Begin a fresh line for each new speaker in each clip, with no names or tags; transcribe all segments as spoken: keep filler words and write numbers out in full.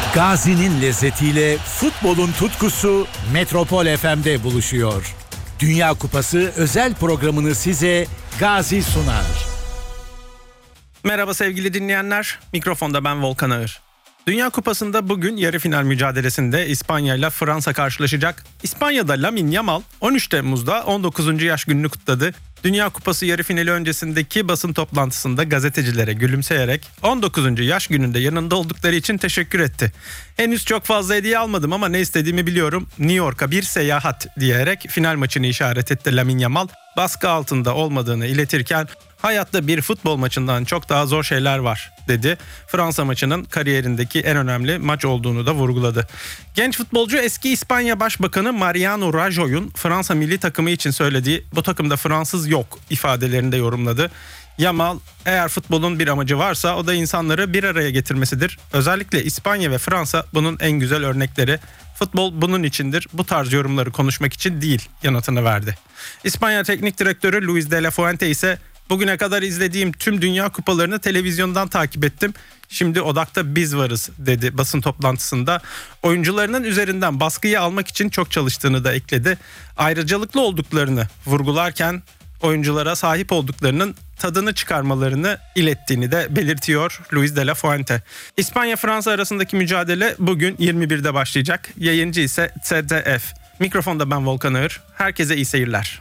Gazi'nin lezzetiyle futbolun tutkusu Metropol F M'de buluşuyor. Dünya Kupası özel programını size Gazi sunar.
Merhaba sevgili dinleyenler, mikrofonda ben Volkan Ağır. Dünya Kupası'nda bugün yarı final mücadelesinde İspanya ile Fransa karşılaşacak. İspanya'da Lamine Yamal on üç Temmuz'da on dokuzuncu yaş gününü kutladı. Dünya Kupası yarı finali öncesindeki basın toplantısında gazetecilere gülümseyerek on dokuzuncu yaş gününde yanında oldukları için teşekkür etti. Henüz çok fazla hediye almadım ama ne istediğimi biliyorum. New York'a bir seyahat diyerek final maçını işaret etti Lamine Yamal. Baskı altında olmadığını iletirken hayatta bir futbol maçından çok daha zor şeyler var dedi. Fransa maçının kariyerindeki en önemli maç olduğunu da vurguladı. Genç futbolcu eski İspanya Başbakanı Mariano Rajoy'un Fransa milli takımı için söylediği "bu takımda Fransız yok" ifadelerini de yorumladı. Yamal, eğer futbolun bir amacı varsa o da insanları bir araya getirmesidir. Özellikle İspanya ve Fransa bunun en güzel örnekleri. Futbol bunun içindir, bu tarz yorumları konuşmak için değil yanıtını verdi. İspanya Teknik Direktörü Luis de la Fuente ise "bugüne kadar izlediğim tüm dünya kupalarını televizyondan takip ettim. Şimdi odakta biz varız" dedi basın toplantısında. Oyuncularının üzerinden baskıyı almak için çok çalıştığını da ekledi. Ayrıcalıklı olduklarını vurgularken oyunculara sahip olduklarının tadını çıkarmalarını ilettiğini de belirtiyor Luis de la Fuente. İspanya-Fransa arasındaki mücadele bugün yirmi birde başlayacak. Yayıncı ise Z D F. Mikrofonda ben Volkan Ağır. Herkese iyi seyirler.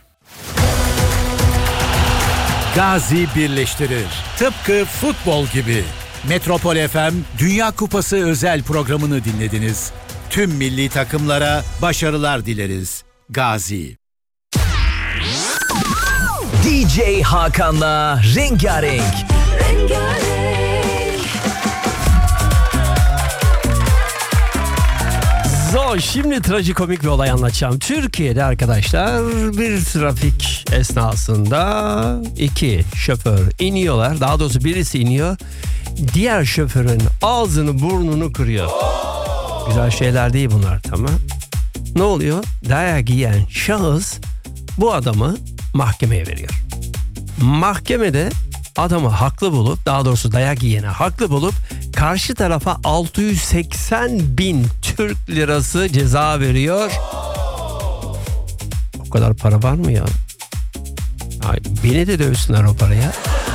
Gazi birleştirir. Tıpkı futbol gibi. Metropol F M Dünya Kupası özel programını dinlediniz. Tüm milli takımlara başarılar dileriz. Gazi.
D J Hakan'la Rengarenk. Rengarenk.
So, şimdi trajikomik bir olay anlatacağım. Türkiye'de arkadaşlar bir trafik esnasında iki şoför iniyorlar. Daha doğrusu birisi iniyor. Diğer şoförün ağzını burnunu kırıyor. Güzel şeyler değil bunlar, tamam. Ne oluyor? Dayak yiyen şahıs bu adamı mahkemeye veriyor. Mahkemede adamı haklı bulup, daha doğrusu dayak yiyene haklı bulup karşı tarafa altı yüz seksen bin Türk lirası ceza veriyor. O kadar para var mı ya? Ay, beni de dövsünler o paraya.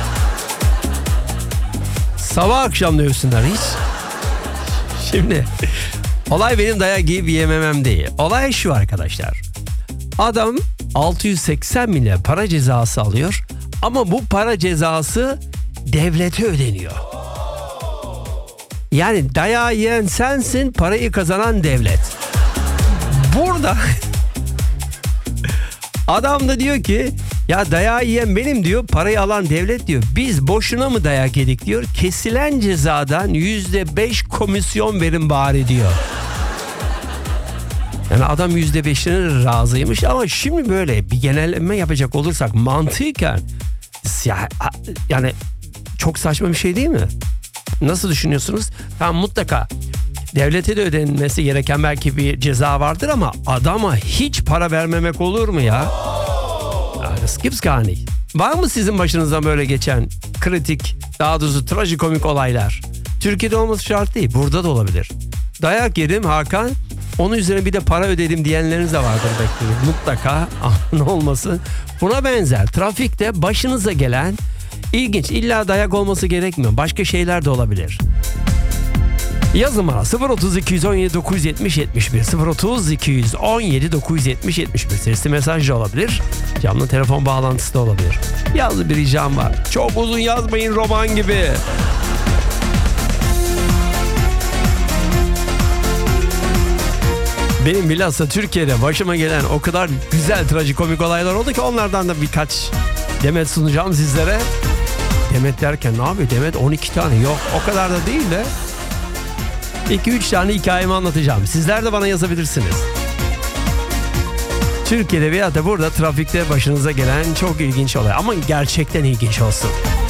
Sabah akşam dövsünler hiç. Şimdi olay benim dayak yiyip yememem değil. Olay şu arkadaşlar. Adam altı yüz seksen bin lira para cezası alıyor ama bu para cezası devlete ödeniyor. Yani dayağı yiyen sensin, parayı kazanan devlet. Burada adam da diyor ki ya dayağı yiyen benim diyor, parayı alan devlet diyor. Biz boşuna mı dayak yedik diyor. Kesilen cezadan yüzde beş komisyon verin bari diyor. Yani adam yüzde beşine razıymış ama şimdi böyle bir genelleme yapacak olursak mantıken ya, yani çok saçma bir şey değil mi? Nasıl düşünüyorsunuz? Tamam, mutlaka devlete de ödenmesi gereken belki bir ceza vardır ama adama hiç para vermemek olur mu ya? Das gibt's gar nicht. Var mı sizin başınızdan böyle geçen kritik, daha doğrusu trajikomik olaylar? Türkiye'de olması şart değil, burada da olabilir. Dayak yedim Hakan, onun üzerine bir de para ödedim diyenleriniz de vardır bekliyorum. Mutlaka ne olmasın. Buna benzer trafikte başınıza gelen ilginç, illa dayak olması gerekmiyor. Başka şeyler de olabilir. Yazın bana sıfır otuz iki yüz on yedi dokuz yüz yetmiş yetmiş bir sıfır otuz iki yüz on yedi dokuz yüz yetmiş yetmiş bir sesli mesaj da olabilir. Canlı telefon bağlantısı da olabilir. Yazı bir ricam var. Çok uzun yazmayın, roman gibi. Benim bilhassa Türkiye'de başıma gelen o kadar güzel trajikomik olaylar oldu ki onlardan da birkaç demet sunacağım sizlere. Demet derken ne yapıyor? Demet on iki tane yok. O kadar da değil de iki üç tane hikayemi anlatacağım. Sizler de bana yazabilirsiniz. Türkiye'de veya da burada trafikte başınıza gelen çok ilginç olay. Ama gerçekten ilginç olsun.